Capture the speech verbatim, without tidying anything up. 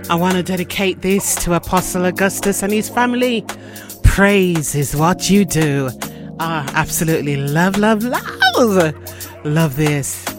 I want to dedicate this to Apostle Augustus and his family. Praise is what you do. Ah, absolutely love, love, love. Love this.